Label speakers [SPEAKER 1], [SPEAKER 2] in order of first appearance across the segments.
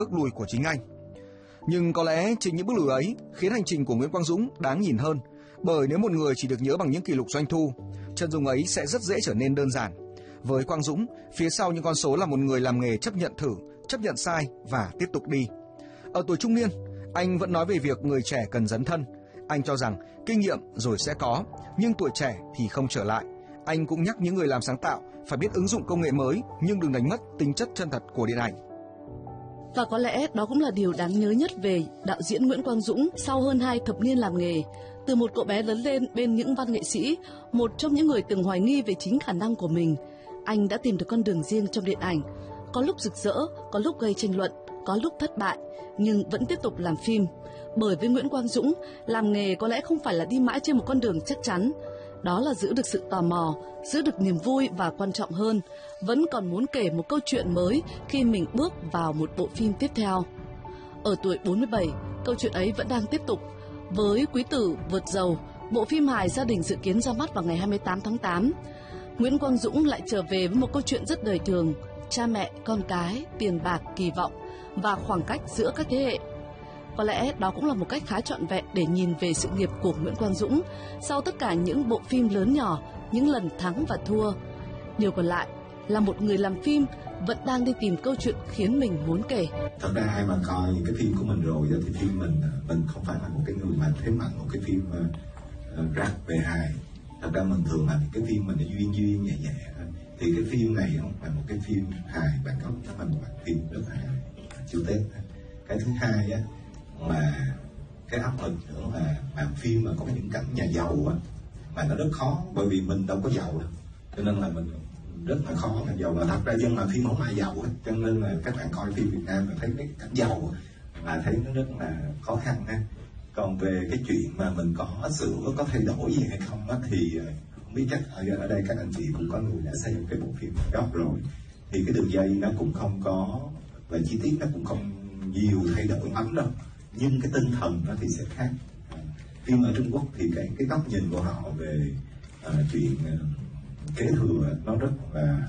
[SPEAKER 1] bước lùi của chính anh. Nhưng có lẽ chính những bước lùi ấy khiến hành trình của Nguyễn Quang Dũng đáng nhìn hơn, bởi nếu một người chỉ được nhớ bằng những kỷ lục doanh thu, chân dung ấy sẽ rất dễ trở nên đơn giản. Với Quang Dũng, phía sau những con số là một người làm nghề chấp nhận thử, chấp nhận sai và tiếp tục đi. Ở tuổi trung niên, anh vẫn nói về việc người trẻ cần dấn thân. Anh cho rằng kinh nghiệm rồi sẽ có, nhưng tuổi trẻ thì không trở lại. Anh cũng nhắc những người làm sáng tạo phải biết ứng dụng công nghệ mới, nhưng đừng đánh mất tính chất chân thật của điện ảnh.
[SPEAKER 2] Và có lẽ đó cũng là điều đáng nhớ nhất về đạo diễn Nguyễn Quang Dũng sau hơn 2 thập niên làm nghề. Từ một cậu bé lớn lên bên những văn nghệ sĩ, một trong những người từng hoài nghi về chính khả năng của mình, anh đã tìm được con đường riêng trong điện ảnh. Có lúc rực rỡ, có lúc gây tranh luận, có lúc thất bại, nhưng vẫn tiếp tục làm phim. Bởi với Nguyễn Quang Dũng, làm nghề có lẽ không phải là đi mãi trên một con đường chắc chắn. Đó là giữ được sự tò mò, giữ được niềm vui và quan trọng hơn, vẫn còn muốn kể một câu chuyện mới khi mình bước vào một bộ phim tiếp theo. Ở tuổi 47, câu chuyện ấy vẫn đang tiếp tục. Với Quý Tử Vượt Dầu, bộ phim hài gia đình dự kiến ra mắt vào ngày 28 tháng 8, Nguyễn Quang Dũng lại trở về với một câu chuyện rất đời thường, cha mẹ, con cái, tiền bạc, kỳ vọng và khoảng cách giữa các thế hệ. Có lẽ đó cũng là một cách khá trọn vẹn để nhìn về sự nghiệp của Nguyễn Quang Dũng sau tất cả những bộ phim lớn nhỏ, những lần thắng và thua. Điều còn lại là một người làm phim vẫn đang đi tìm câu chuyện khiến mình muốn kể.
[SPEAKER 3] Thật ra ai mà coi những cái phim của mình rồi thì phim mình không phải là một cái người mà thế mạnh một cái phim rap về hài. Thật ra mình thường là cái phim mình duyên nhẹ nhẹ thôi. Thì cái phim này là một cái phim hài bản gốc, nó là một bản phim rất là chiêu Tết. Cái thứ hai á, mà cái áp lực nữa là làm phim mà có những cảnh nhà giàu á, mà nó rất khó, bởi vì mình đâu có giàu đâu, cho nên là mình rất là khó làm giàu. Mà thật ra dân làm phim không ai giàu hết, cho nên là các bạn coi phim Việt Nam là thấy cái cảnh giàu mà thấy nó rất là khó khăn ha. Còn về cái chuyện mà mình có sửa, có thay đổi gì hay không á, thì không biết chắc ở đây các anh chị cũng có người đã xem cái bộ phim gốc rồi, thì cái đường dây nó cũng không có, và chi tiết nó cũng không nhiều thay đổi lắm đâu, nhưng cái tinh thần nó thì sẽ khác. Phim ở Trung Quốc thì cái góc nhìn của họ về chuyện kế thừa nó rất là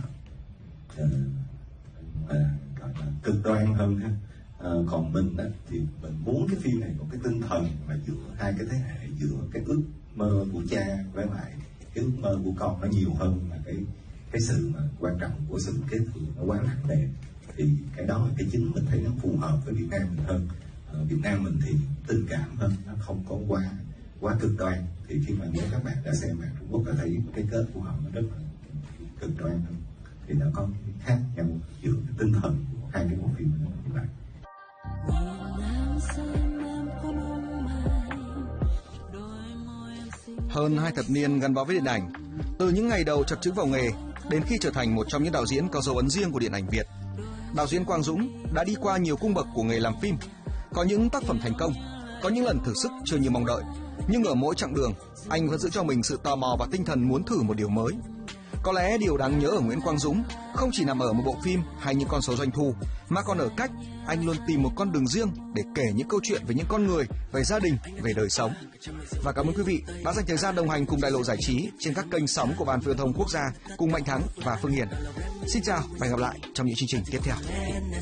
[SPEAKER 3] gọi là cực đoan hơn ha. Còn mình thì mình muốn cái phim này có cái tinh thần mà giữa hai cái thế hệ, giữa cái ước mơ của cha với lại cái ước mơ của con nó nhiều hơn là cái sự mà quan trọng của sự kế thừa nó quá nặng nề. Thì cái đó là cái chính mình thấy nó phù hợp với Việt Nam mình hơn. Việt Nam mình thì tình cảm hơn, nó không có quá cực đoan. Thì khi mà nếu các bạn đã xem bạn Trung Quốc đã thấy cái kết của họ nó rất là cực đoan hơn, thì nó có khác nhau giữa cái tinh thần của hai cái bộ phim nó như vậy.
[SPEAKER 1] Hơn 2 thập niên gắn bó với điện ảnh, từ những ngày đầu chập chững vào nghề đến khi trở thành một trong những đạo diễn có dấu ấn riêng của điện ảnh Việt, đạo diễn Quang Dũng đã đi qua nhiều cung bậc của nghề làm phim. Có những tác phẩm thành công, có những lần thử sức chưa như mong đợi, nhưng ở mỗi chặng đường, anh vẫn giữ cho mình sự tò mò và tinh thần muốn thử một điều mới. Có lẽ điều đáng nhớ ở Nguyễn Quang Dũng không chỉ nằm ở một bộ phim hay những con số doanh thu, mà còn ở cách anh luôn tìm một con đường riêng để kể những câu chuyện về những con người, về gia đình, về đời sống. Và cảm ơn quý vị đã dành thời gian đồng hành cùng Đại lộ Giải trí trên các kênh sóng của Ban Truyền thông Quốc gia cùng Mạnh Thắng và Phương Hiền. Xin chào và hẹn gặp lại trong những chương trình tiếp theo.